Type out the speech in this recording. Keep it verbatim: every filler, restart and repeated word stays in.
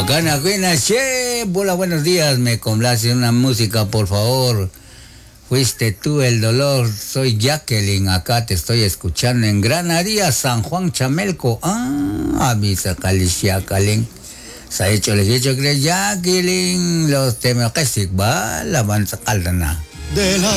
Bacana, buenas, che. Hola, buenos días. Me complace una música, por favor. Fuiste tú el dolor. Soy Jacqueline. Acá te estoy escuchando en Granadilla, San Juan Chamelco. Ah, avisa Calicia Calen. Se ha hecho el hecho que Jacqueline. Los temas que se va, la van a sacar de nada.